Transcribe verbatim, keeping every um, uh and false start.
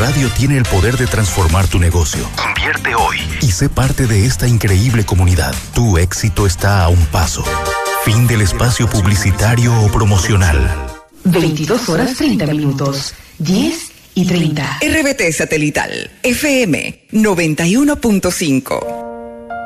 radio tiene el poder de transformar tu negocio. Invierte hoy y sé parte de esta increíble comunidad. Tu éxito está a un paso. Fin del espacio publicitario o promocional. veintidós horas treinta minutos. diez y treinta. R B T Satelital, F M noventa y uno punto cinco.